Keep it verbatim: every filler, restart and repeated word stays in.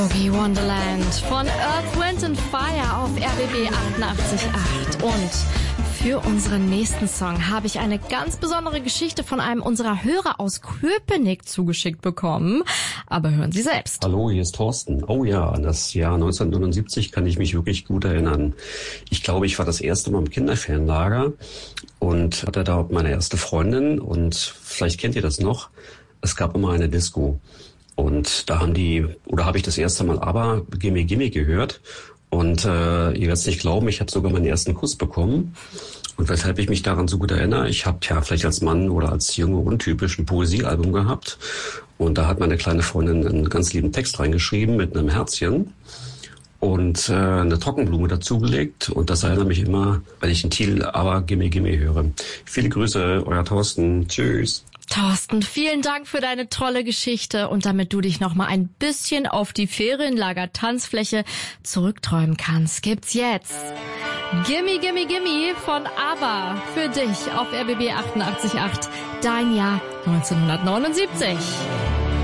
Boogie Wonderland von Earth, Wind and Fire auf R B B achtundachtzig Komma acht. Und für unseren nächsten Song habe ich eine ganz besondere Geschichte von einem unserer Hörer aus Köpenick zugeschickt bekommen. Aber hören Sie selbst. Hallo, hier ist Thorsten. Oh ja, an das Jahr neunzehnhundertneunundsiebzig kann ich mich wirklich gut erinnern. Ich glaube, ich war das erste Mal im Kinderferienlager und hatte da meine erste Freundin. Und vielleicht kennt ihr das noch. Es gab immer eine Disco. Und da haben die, oder habe ich das erste Mal aber Gimme Gimme gehört. Und äh, ihr werdet es nicht glauben, ich habe sogar meinen ersten Kuss bekommen. Und weshalb ich mich daran so gut erinnere, ich habe ja vielleicht als Mann oder als Junge untypisch ein Poesiealbum gehabt. Und da hat meine kleine Freundin einen ganz lieben Text reingeschrieben mit einem Herzchen und äh, eine Trockenblume dazugelegt. Und das erinnert mich immer, wenn ich den Titel Aber Gimme Gimme höre. Viele Grüße, euer Thorsten. Tschüss. Thorsten, vielen Dank für deine tolle Geschichte und damit du dich noch mal ein bisschen auf die Ferienlager-Tanzfläche zurückträumen kannst, gibt's jetzt Gimme Gimme Gimme von ABBA für dich auf R B B achtundachtzig Komma acht, dein Jahr neunzehnhundertneunundsiebzig.